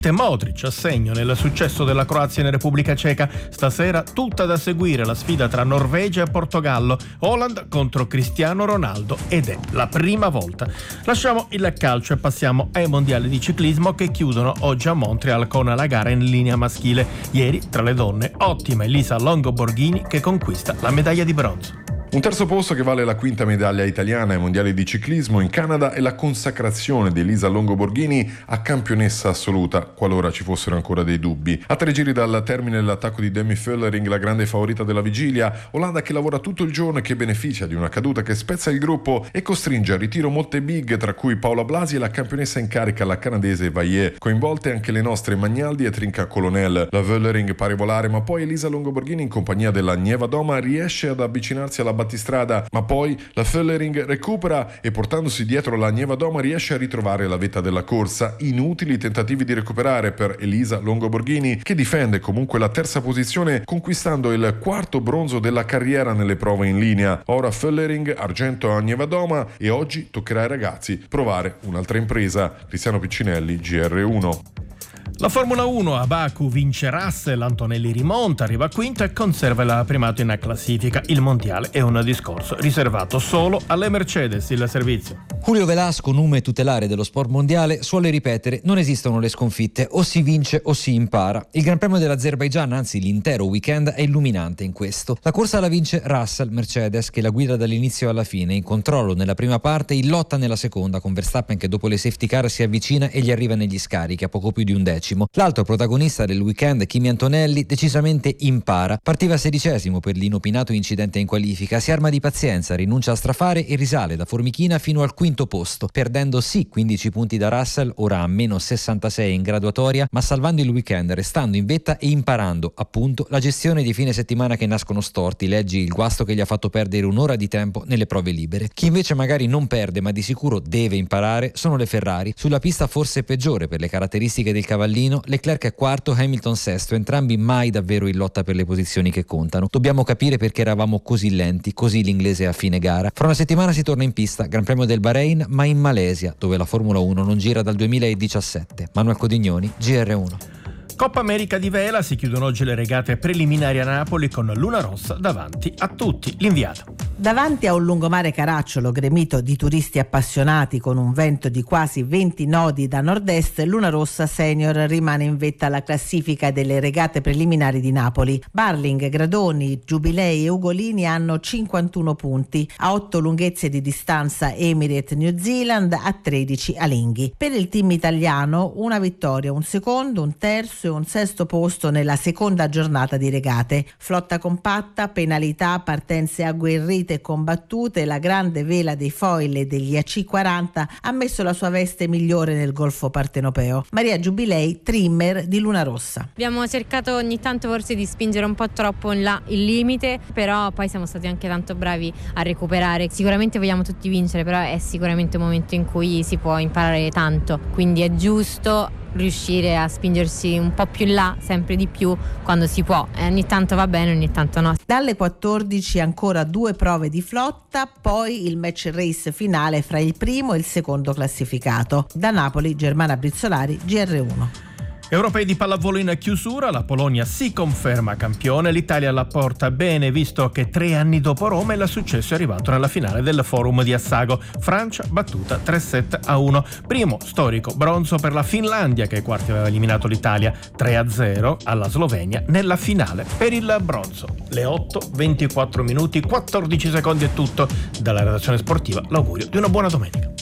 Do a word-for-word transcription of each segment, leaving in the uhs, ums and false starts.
Modric a segno nel successo della Croazia in Repubblica Ceca. Stasera tutta da seguire la sfida tra Norvegia e Portogallo. Haaland contro Cristiano Ronaldo ed è la prima volta. Lasciamo il calcio e passiamo ai mondiali di ciclismo che chiudono oggi a Montreal con la gara in linea maschile. Ieri tra le donne ottima Elisa Longo Borghini che conquista la medaglia di bronzo. Un terzo posto che vale la quinta medaglia italiana ai mondiali di ciclismo in Canada e la consacrazione di Elisa Longo Borghini a campionessa assoluta, qualora ci fossero ancora dei dubbi. A tre giri dal termine dell'attacco di Demi Vollering, la grande favorita della vigilia, Olanda che lavora tutto il giorno e che beneficia di una caduta che spezza il gruppo e costringe al ritiro molte big, tra cui Paola Blasi e la campionessa in carica, la canadese Vaillé. Coinvolte anche le nostre Magnaldi e Trinca Colonel. La Vollering pare volare, ma poi Elisa Longo Borghini in compagnia della Nievedoma riesce ad avvicinarsi alla battistrada, ma poi la Vollering recupera e portandosi dietro la Nievedoma riesce a ritrovare la vetta della corsa. Inutili tentativi di recuperare per Elisa Longo Borghini che difende comunque la terza posizione conquistando il quarto bronzo della carriera nelle prove in linea. Ora Vollering, argento a Nievedoma e oggi toccherà ai ragazzi provare un'altra impresa. Cristiano Piccinelli, G R uno. La Formula uno a Baku vince Russell, Antonelli rimonta, arriva quinto e conserva il primato in classifica. Il mondiale è un discorso riservato solo alle Mercedes. Il servizio. Julio Velasco, nume tutelare dello sport mondiale, suole ripetere: non esistono le sconfitte, o si vince o si impara. Il Gran Premio dell'Azerbaigian, anzi l'intero weekend, è illuminante in questo. La corsa la vince Russell, Mercedes, che la guida dall'inizio alla fine, in controllo nella prima parte, in lotta nella seconda, con Verstappen che dopo le safety car si avvicina e gli arriva negli scarichi a poco più di un decimo. L'altro protagonista del weekend, Kimi Antonelli, decisamente impara. Partiva sedicesimo per l'inopinato incidente in qualifica, si arma di pazienza, rinuncia a strafare e risale da formichina fino al quinto posto, perdendo sì quindici punti da Russell, ora a meno sessantasei in graduatoria, ma salvando il weekend, restando in vetta e imparando, appunto, la gestione di fine settimana che nascono storti. Leggi il guasto che gli ha fatto perdere un'ora di tempo nelle prove libere. Chi invece magari non perde, ma di sicuro deve imparare, sono le Ferrari. Sulla pista forse peggiore per le caratteristiche del cavallino, Leclerc è quarto, Hamilton sesto, entrambi mai davvero in lotta per le posizioni che contano. Dobbiamo capire perché eravamo così lenti, così l'inglese a fine gara. Fra una settimana si torna in pista, Gran Premio del Bahrain, ma in Malesia, dove la Formula uno non gira dal duemiladiciassette. Manuel Codignoni, G R uno. Coppa America di vela, si chiudono oggi le regate preliminari a Napoli con Luna Rossa davanti a tutti. L'inviato. Davanti a un lungomare caracciolo gremito di turisti appassionati con un vento di quasi venti nodi da nord-est, Luna Rossa Senior rimane in vetta alla classifica delle regate preliminari di Napoli. Barling, Gradoni, Giubilei e Ugolini hanno cinquantuno punti, a otto lunghezze di distanza Emirates New Zealand, a tredici Alinghi. Per il team italiano una vittoria, un secondo, un terzo e un sesto posto nella seconda giornata di regate. Flotta compatta, penalità, partenze agguerrite e combattute, la grande vela dei foil e degli A C quaranta ha messo la sua veste migliore nel Golfo Partenopeo. Maria Giubilei, trimmer di Luna Rossa. Abbiamo cercato ogni tanto forse di spingere un po' troppo in là il limite, però poi siamo stati anche tanto bravi a recuperare. Sicuramente vogliamo tutti vincere, però è sicuramente un momento in cui si può imparare tanto, quindi è giusto riuscire a spingersi un po' più in là, sempre di più quando si può, e ogni tanto va bene, ogni tanto no. Dalle quattordici ancora due prove di flotta, poi il match race finale fra il primo e il secondo classificato. Da Napoli, Germana Brizzolari, G R uno. Europei di pallavolo in chiusura, la Polonia si conferma campione, l'Italia la porta bene visto che tre anni dopo Roma il successo è arrivato nella finale del Forum di Assago. Francia battuta tre sette a uno. Primo storico bronzo per la Finlandia che ai quarti aveva eliminato l'Italia tre a zero alla Slovenia nella finale per il bronzo. Le otto ventiquattro minuti quattordici secondi è tutto. Dalla redazione sportiva l'augurio di una buona domenica.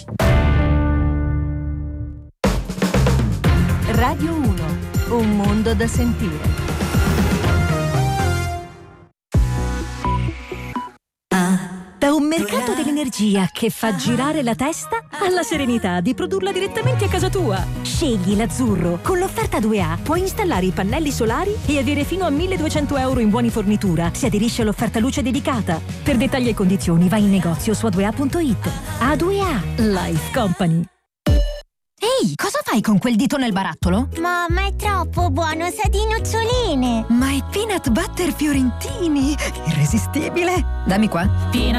Radio uno, un mondo da sentire. Da un mercato dell'energia che fa girare la testa alla serenità di produrla direttamente a casa tua. Scegli l'azzurro. Con l'offerta due A puoi installare i pannelli solari e avere fino a milleduecento euro in buoni fornitura se aderisci all'offerta luce dedicata. Per dettagli e condizioni vai in negozio su a due a punto it. A due A Life Company. Ehi, cosa fai con quel dito nel barattolo? Mamma, è troppo buono, sa di noccioline. Ma è peanut butter fiorentini, irresistibile. Dammi qua. Peanut